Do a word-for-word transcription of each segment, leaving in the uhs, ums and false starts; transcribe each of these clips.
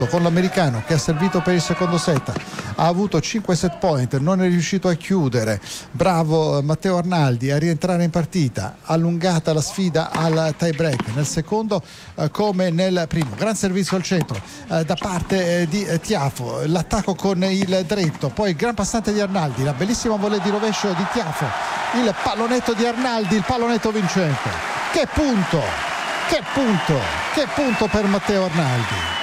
con l'americano che ha servito per il secondo set, ha avuto cinque set point, non è riuscito a chiudere. Bravo Matteo Arnaldi a rientrare in partita, allungata la sfida al tie break nel secondo eh, come nel primo. Gran servizio al centro eh, da parte eh, di eh, Tiafo, l'attacco con il dritto, poi il gran passante di Arnaldi, la bellissima volée di rovescio di Tiafo, il pallonetto di Arnaldi, il pallonetto vincente. Che punto, che punto, che punto per Matteo Arnaldi.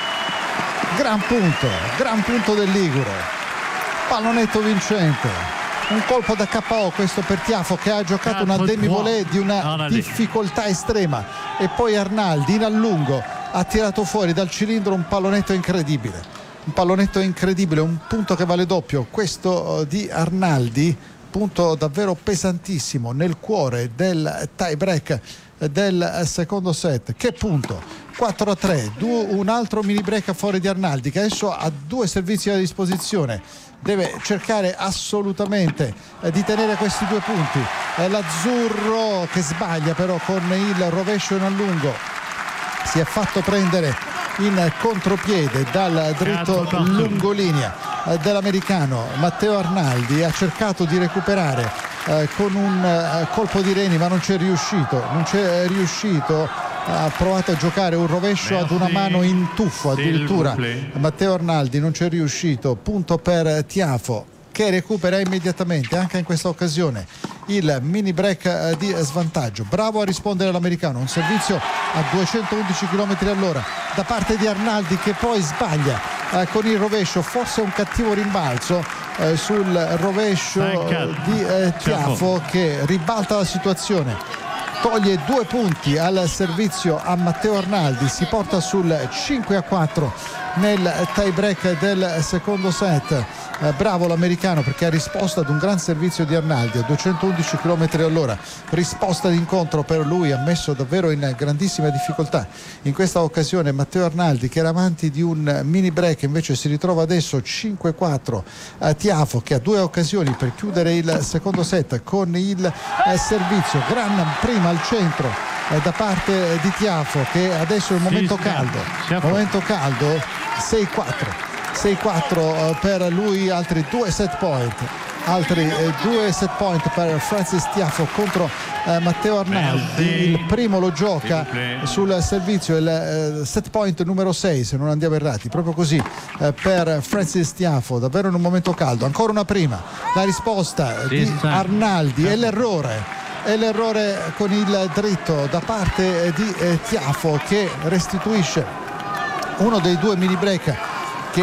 Gran punto, gran punto del Ligure, pallonetto vincente, un colpo da K O questo per Tiafo che ha giocato una demi-volée di una difficoltà estrema, e poi Arnaldi in allungo ha tirato fuori dal cilindro un pallonetto incredibile, un pallonetto incredibile, un punto che vale doppio, questo di Arnaldi, punto davvero pesantissimo nel cuore del tie break del secondo set. Che punto, quattro a tre, un altro mini break a favore di Arnaldi che adesso ha due servizi a disposizione, deve cercare assolutamente eh, di tenere questi due punti. eh, l'azzurro che sbaglia però con il rovescio in allungo, si è fatto prendere in contropiede dal dritto lungolinea eh, dell'americano Matteo Arnaldi, ha cercato di recuperare Eh, con un eh, colpo di reni ma non c'è riuscito, non c'è riuscito, ha provato a giocare un rovescio ad una mano in tuffo addirittura Matteo Arnaldi, non c'è riuscito. Punto per Tiafo che recupera immediatamente anche in questa occasione il mini break di svantaggio. Bravo a rispondere l'americano, un servizio a duecentoundici chilometri all'ora da parte di Arnaldi che poi sbaglia eh, con il rovescio, forse un cattivo rimbalzo eh, sul rovescio di eh, Tiafo che ribalta la situazione, toglie due punti al servizio a Matteo Arnaldi, si porta sul cinque a quattro nel tie break del secondo set. Eh, bravo l'americano perché ha risposto ad un gran servizio di Arnaldi a duecentoundici chilometri all'ora, risposta d'incontro per lui, ha messo davvero in grandissima difficoltà in questa occasione Matteo Arnaldi che era avanti di un mini break, invece si ritrova adesso cinque a quattro. a Tiafo che ha due occasioni per chiudere il secondo set con il eh, servizio, gran prima al centro eh, da parte di Tiafo che adesso è il momento caldo, momento caldo sei a quattro sei a quattro per lui, altri due set point, altri eh, due set point per Francis Tiafo contro eh, Matteo Arnaldi. Il primo lo gioca sul servizio, il eh, set point numero sei se non andiamo errati, proprio così eh, per Francis Tiafo, davvero in un momento caldo. Ancora una prima, la risposta di Arnaldi e l'errore e l'errore con il dritto da parte di eh, Tiafo che restituisce uno dei due mini break che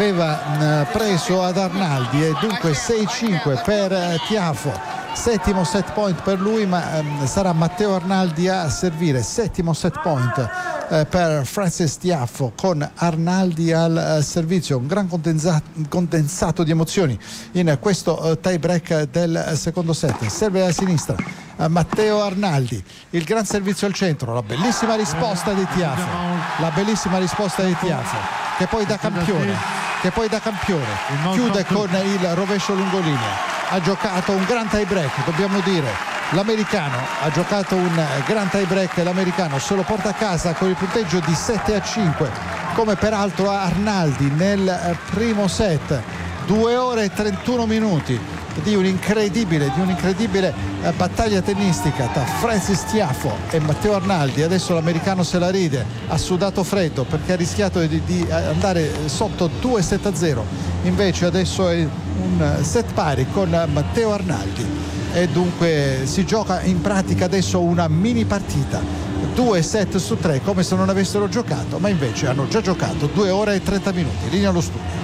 aveva eh, preso ad Arnaldi, e dunque sei a cinque per eh, Tiafo, settimo set point per lui, ma ehm, sarà Matteo Arnaldi a servire. Settimo set point eh, per Francis Tiafo con Arnaldi al eh, servizio, un gran condensato, condensato di emozioni in questo eh, tie break del eh, secondo set. Serve a sinistra eh, Matteo Arnaldi, il gran servizio al centro, la bellissima risposta di Tiafo, la bellissima risposta di Tiafo che poi da campione, che poi da campione chiude con il rovescio lungolinea. Ha giocato un gran tie break, dobbiamo dire, l'americano ha giocato un gran tie break, l'americano se lo porta a casa con il punteggio di sette a cinque, come peraltro Arnaldi nel primo set. Due ore e trentuno minuti di un'incredibile, di un'incredibile eh, battaglia tennistica tra Francis Tiafo e Matteo Arnaldi. Adesso l'americano se la ride, ha sudato freddo perché ha rischiato di, di andare sotto due set a zero, invece adesso è un set pari con Matteo Arnaldi e dunque si gioca in pratica adesso una mini partita, due set su tre come se non avessero giocato, ma invece hanno già giocato due ore e trenta minuti. Linea allo studio.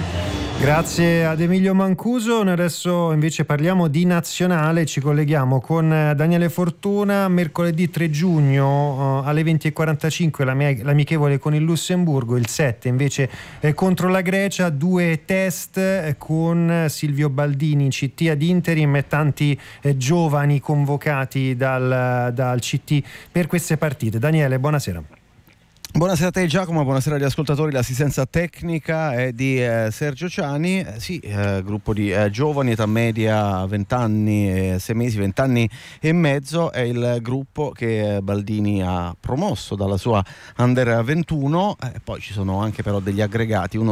Grazie ad Emilio Mancuso. Noi adesso invece parliamo di nazionale, ci colleghiamo con Daniele Fortuna. Mercoledì tre giugno uh, alle venti e quarantacinque l'amichevole con il Lussemburgo, il sette invece eh, contro la Grecia, due test eh, con Silvio Baldini in C T ad interim e tanti eh, giovani convocati dal, dal C T per queste partite. Daniele, buonasera. Buonasera a te Giacomo, buonasera agli ascoltatori. L'assistenza tecnica è di eh, Sergio Ciani, eh, sì, eh, gruppo di eh, giovani, età media venti anni e sei mesi, venti anni e mezzo, è il gruppo che Baldini ha promosso dalla sua Under ventuno, eh, poi ci sono anche però degli aggregati, uno